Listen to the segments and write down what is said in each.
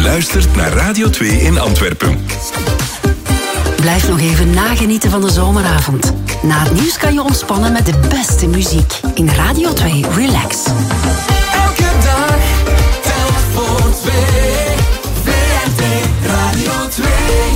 luistert naar Radio 2 in Antwerpen. Blijf nog even nagenieten van de zomeravond. Na het nieuws kan je ontspannen met de beste muziek. In Radio 2 Relax. Elke dag telt voor 2. VRT Radio 2.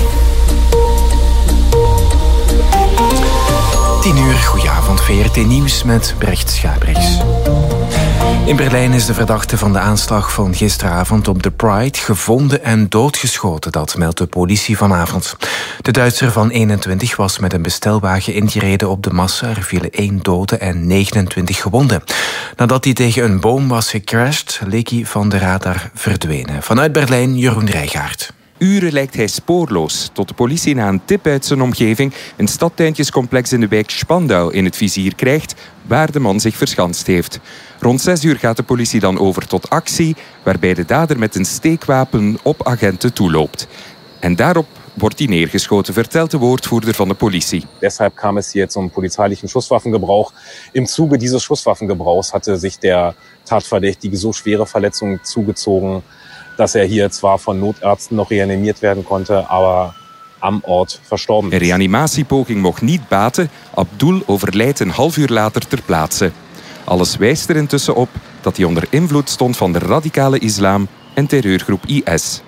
10:00, goedenavond, VRT Nieuws met Brecht Schabriks. In Berlijn is de verdachte van de aanslag van gisteravond op de Pride gevonden en doodgeschoten, dat meldt de politie vanavond. De Duitser van 21 was met een bestelwagen ingereden op de massa. Er vielen 1 dode en 29 gewonden. Nadat hij tegen een boom was gecrashed, leek hij van de radar verdwenen. Vanuit Berlijn, Jeroen Rijgaard. Uren lijkt hij spoorloos, tot de politie na een tip uit zijn omgeving een stadtuintjescomplex in de wijk Spandau in het vizier krijgt, waar de man zich verschanst heeft. Rond 6 uur gaat de politie dan over tot actie, waarbij de dader met een steekwapen op agenten toeloopt. En daarop wordt hij neergeschoten, vertelt de woordvoerder van de politie. Deshalb kam es hier zum polizeilichen Schusswaffengebrauch. Im Zuge dieses Schusswaffengebrauchs hatte sich der Tatverdächtige so schwere Verletzungen zugezogen, dass hier zwar von Notärzten noch reanimiert werden konnte, aber am Ort verstorben. Een reanimatiepoging mocht niet baten. Abdul overlijdt een half uur later ter plaatse. Alles wijst er intussen op dat hij onder invloed stond van de radicale islam en terreurgroep IS.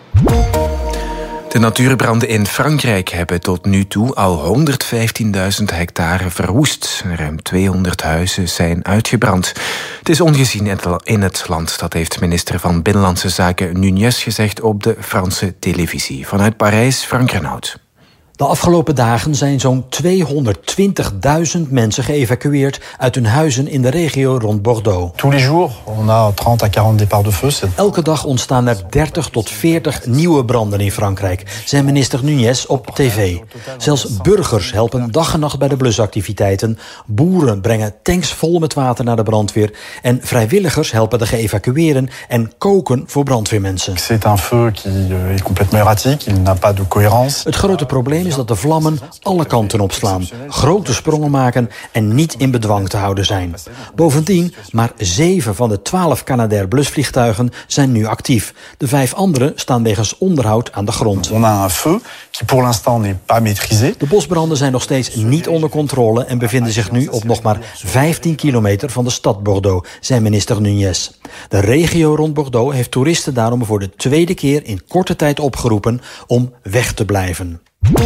De natuurbranden in Frankrijk hebben tot nu toe al 115.000 hectare verwoest. Ruim 200 huizen zijn uitgebrand. Het is ongezien in het land, dat heeft minister van Binnenlandse Zaken Núñez gezegd op de Franse televisie. Vanuit Parijs, Frank Renaud. De afgelopen dagen zijn zo'n 220.000 mensen geëvacueerd uit hun huizen in de regio rond Bordeaux. Tous les jours, on a 30 à 40 départs de feu. Elke dag ontstaan er 30 tot 40 nieuwe branden in Frankrijk, zei minister Núñez op tv. Zelfs burgers helpen dag en nacht bij de blusactiviteiten. Boeren brengen tanks vol met water naar de brandweer. En vrijwilligers helpen de geëvacueerden en koken voor brandweermensen. C'est un feu qui est complètement erratique, il n'a pas de cohérence. Het grote probleem is dat de vlammen alle kanten opslaan, grote sprongen maken en niet in bedwang te houden zijn. Bovendien, maar 7 van de 12 Canadair blusvliegtuigen zijn nu actief. De 5 andere staan wegens onderhoud aan de grond. On a un feu qui pour l'instant n'est pas maîtrisé. De bosbranden zijn nog steeds niet onder controle en bevinden zich nu op nog maar 15 kilometer van de stad Bordeaux, zei minister Núñez. De regio rond Bordeaux heeft toeristen daarom voor de tweede keer in korte tijd opgeroepen om weg te blijven.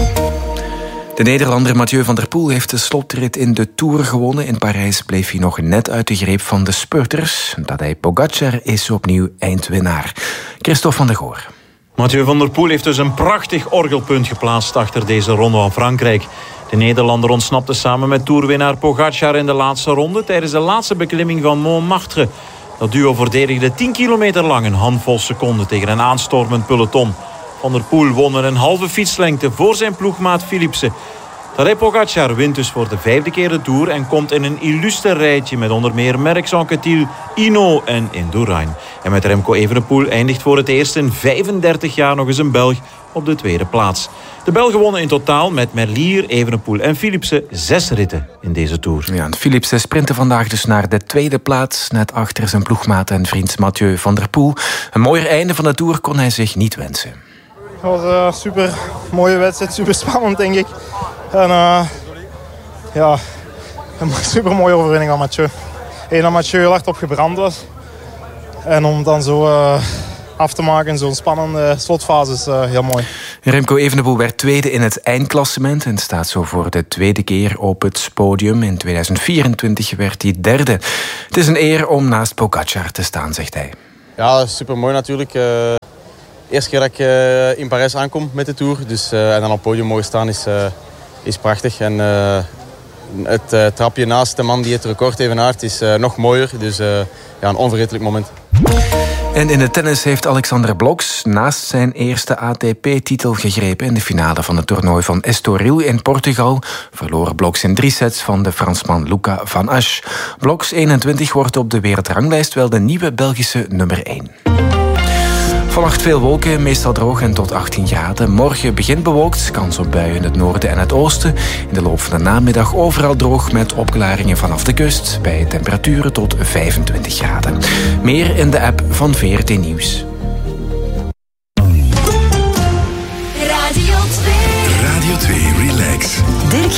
De Nederlander Mathieu van der Poel heeft de slotrit in de Tour gewonnen. In Parijs bleef hij nog net uit de greep van de spurters. Tadej Pogačar is opnieuw eindwinnaar. Christophe van der Goor. Mathieu van der Poel heeft dus een prachtig orgelpunt geplaatst achter deze ronde van Frankrijk. De Nederlander ontsnapte samen met toerwinnaar Pogačar in de laatste ronde tijdens de laatste beklimming van Montmartre. Dat duo verdedigde 10 kilometer lang een handvol seconden tegen een aanstormend peloton. Van der Poel won er een halve fietslengte voor zijn ploegmaat Philipsen. Tadej Pogačar wint dus voor de 5e keer de Tour en komt in een illuster rijtje met onder meer Merckx, Anquetil, Hinault en Indurain. En met Remco Evenepoel eindigt voor het eerst in 35 jaar nog eens een Belg op de 2e plaats. De Belgen wonnen in totaal met Merlier, Evenepoel en Philipsen 6 ritten in deze Tour. Ja, Philipsen sprintte vandaag dus naar de 2e plaats, net achter zijn ploegmaat en vriend Mathieu van der Poel. Een mooier einde van de Tour kon hij zich niet wensen. Het was een super mooie wedstrijd, super spannend denk ik. En ja, een super mooie overwinning van Mathieu. Dat Mathieu heel hard op gebrand was. En om dan zo af te maken in zo'n spannende slotfase is heel mooi. Remco Evenepoel werd tweede in het eindklassement en staat zo voor de 2e keer op het podium. In 2024 werd hij 3e. Het is een eer om naast Pogačar te staan, zegt hij. Ja, super mooi natuurlijk. Eerste keer dat ik in Parijs aankom met de Tour. Dus, en dan op het podium mogen staan is prachtig. En het trapje naast de man die het record evenaart is nog mooier. Dus ja, een onvergetelijk moment. En in de tennis heeft Alexander Blokx naast zijn eerste ATP-titel gegrepen in de finale van het toernooi van Estoril in Portugal. Verloor Blokx in 3 sets van de Fransman Luca van Asch. Blokx 21 wordt op de wereldranglijst wel de nieuwe Belgische nummer 1. Vannacht veel wolken, meestal droog en tot 18 graden. Morgen begint bewolkt, kans op buien in het noorden en het oosten. In de loop van de namiddag overal droog met opklaringen vanaf de kust. Bij temperaturen tot 25 graden. Meer in de app van VRT Nieuws.